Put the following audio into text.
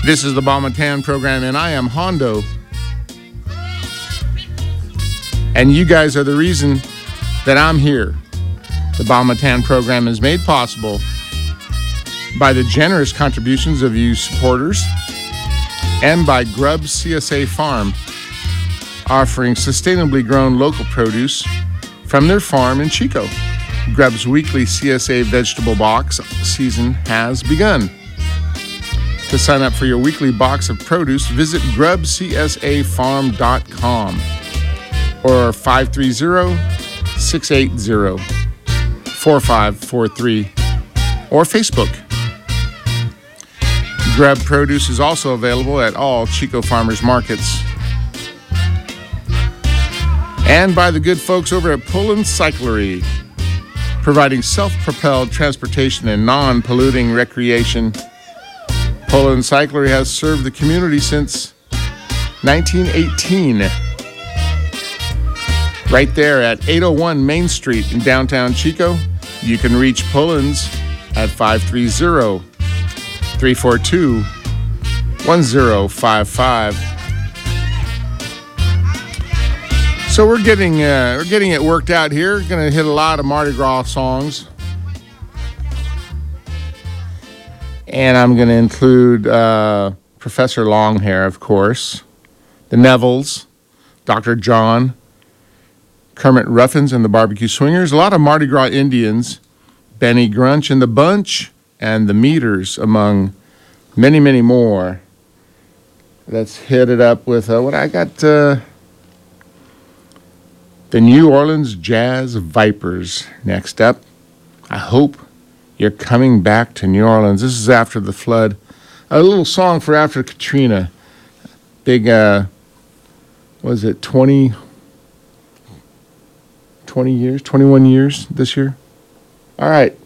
This is the Balmatan program, and I am Hondo. And you guys are the reason that I'm here. The Balmatan program is made possible by the generous contributions of you supporters and by Grubbs CSA Farm, offering sustainably grown local produce from their farm in Chico. Grubbs' weekly CSA vegetable box season has begun. To sign up for your weekly box of produce, visit grubcsafarm.com or 530-680-4543 or Facebook. Grubb produce is also available at all Chico Farmers Markets. And by the good folks over at Pullen Cyclery, providing self-propelled transportation and non-polluting recreation. Pullen Cyclery has served the community since 1918. Right there at 801 Main Street in downtown Chico, you can reach Pullen's at 530-342-1055. So we're getting it worked out here. Going to hit a lot of Mardi Gras songs. And I'm going to include Professor Longhair, of course, the Nevilles, Dr. John, Kermit Ruffins and the Barbecue Swingers, a lot of Mardi Gras Indians, Benny Grunch and the Bunch, and the Meters, among many, many more. Let's hit it up with what I got. The New Orleans Jazz Vipers next up. I hope you're coming back to New Orleans. This is after the flood. A little song for after Katrina. Big, was it 20 years, 21 years this year? All right.